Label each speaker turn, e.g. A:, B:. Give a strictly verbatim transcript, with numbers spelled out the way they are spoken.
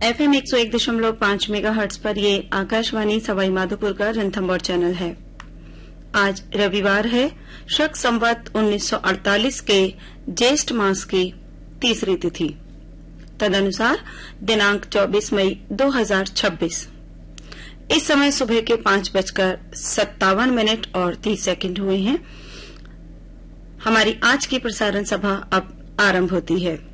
A: FM एक सौ एक दशमलव पांच मेगा हर्ट्ज पर ये आकाशवाणी सवाई माधोपुर का रणथंभौर चैनल है। आज रविवार है, शक संवत उन्नीस सौ अड़तालीस के ज्येष्ठ मास की तीसरी तिथि, तदनुसार दिनांक चौबीस मई दो हजार छब्बीस। इस समय सुबह के पांच बजकर सत्तावन मिनट और तीस सेकंड हुए हैं। हमारी आज की प्रसारण सभा अब आरंभ होती है।